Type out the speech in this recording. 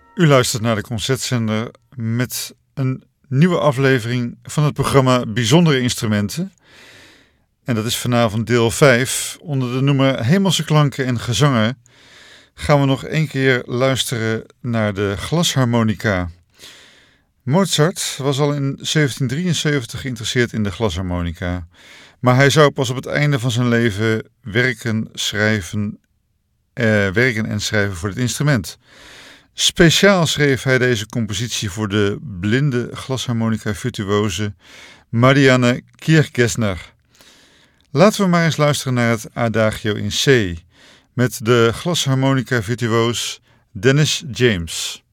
U luistert naar de Concertzender met een nieuwe aflevering van het programma Bijzondere Instrumenten. En dat is vanavond deel 5. Onder de noemer Hemelse Klanken en Gezangen gaan we nog één keer luisteren naar de glasharmonica. Mozart was al in 1773 geïnteresseerd in de glasharmonica. Maar hij zou pas op het einde van zijn leven werken en schrijven voor het instrument. Speciaal schreef hij deze compositie voor de blinde glasharmonica-virtuose Marianne Kirchgessner. Laten we maar eens luisteren naar het Adagio in C met de glasharmonica-virtuoos Dennis James.